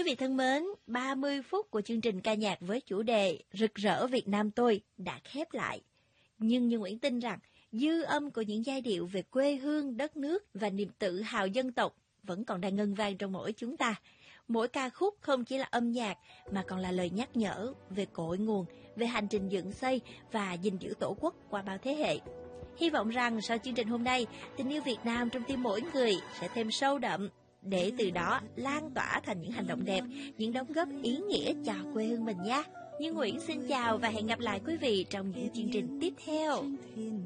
Quý vị thân mến, 30 phút của chương trình ca nhạc với chủ đề Rực rỡ Việt Nam tôi đã khép lại. Nhưng Như Nguyễn tin rằng dư âm của những giai điệu về quê hương, đất nước và niềm tự hào dân tộc vẫn còn đang ngân vang trong mỗi chúng ta. Mỗi ca khúc không chỉ là âm nhạc mà còn là lời nhắc nhở về cội nguồn, về hành trình dựng xây và gìn giữ Tổ quốc qua bao thế hệ. Hy vọng rằng sau chương trình hôm nay, tình yêu Việt Nam trong tim mỗi người sẽ thêm sâu đậm, để từ đó lan tỏa thành những hành động đẹp, những đóng góp ý nghĩa cho quê hương mình nhé. Như Nguyễn xin chào và hẹn gặp lại quý vị trong những chương trình tiếp theo.